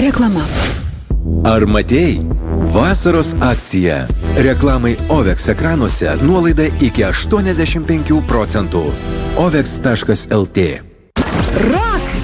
Reklama. Ar matei? Vasaros akcija. Reklamai OVEX ekranuose nuolaida iki 85%. OVEX.lt. Rock